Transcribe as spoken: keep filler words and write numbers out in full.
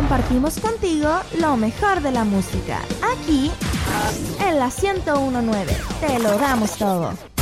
compartimos contigo lo mejor de la música. Aquí, en la ciento uno punto nueve, te lo damos todo.